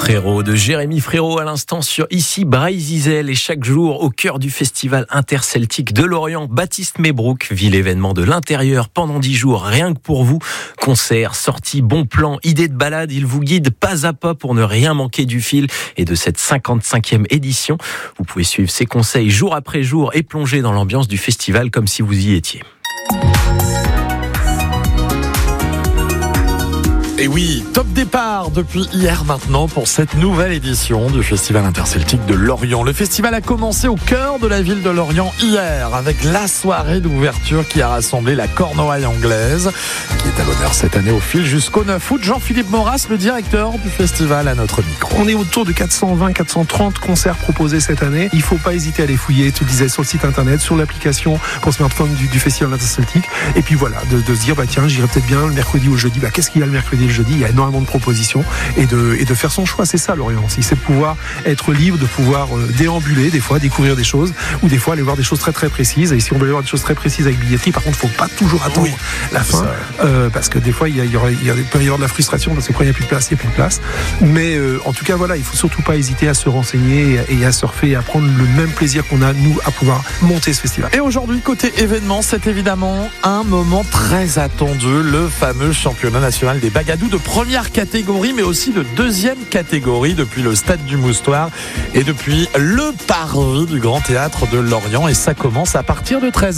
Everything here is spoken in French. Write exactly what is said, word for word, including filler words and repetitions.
Frérot de Jérémy Frérot à l'instant sur Ici Bray-Zizel et chaque jour au cœur du festival interceltique de Lorient, Baptiste Mebrook vit l'événement de l'intérieur pendant dix jours, rien que pour vous. Concerts, sorties, bons plans, idées de balade, il vous guide pas à pas pour ne rien manquer du fil et de cette cinquante-cinquième édition. Vous pouvez suivre ses conseils jour après jour et plonger dans l'ambiance du festival comme si vous y étiez. Et oui, top départ depuis hier maintenant pour cette nouvelle édition du Festival interceltique de Lorient. Le festival a commencé au cœur de la ville de Lorient hier avec la soirée d'ouverture qui a rassemblé la Cornouaille anglaise qui est à l'honneur cette année au fil jusqu'au neuf août. Jean-Philippe Maurras, le directeur du festival, à notre micro. On est autour de quatre cent vingt à quatre cent trente concerts proposés cette année. Il ne faut pas hésiter à les fouiller, tu le disais, sur le site internet, sur l'application pour smartphone du, du Festival interceltique. Et puis voilà, de, de se dire, bah tiens, j'irai peut-être bien le mercredi ou le jeudi. Bah, qu'est-ce qu'il y a le mercredi et le jeudi? Il y a énormément de propositions et de, et de faire son choix. C'est ça Lorient aussi, c'est de pouvoir être libre, de pouvoir euh, déambuler des fois, découvrir des choses ou des fois aller voir des choses très très précises. Et si on veut aller voir des choses très précises avec billetterie, par contre, il ne faut pas toujours attendre oui, la fin euh, parce que des fois, il, y a, il, y aura, il, y a, il peut y avoir de la frustration parce que quand il n'y a plus de place, il n'y a plus de place. Mais euh, en tout cas, voilà, il ne faut surtout pas hésiter à se renseigner et, et à surfer et à prendre le même plaisir qu'on a, nous, à pouvoir monter ce festival. Et aujourd'hui, côté événement, c'est évidemment un moment très attendu, le fameux championnat national des bagadous de première catégorie, mais aussi de deuxième catégorie depuis le stade du Moustoir et depuis le parvis du Grand Théâtre de Lorient. Et ça commence à partir de treize heures.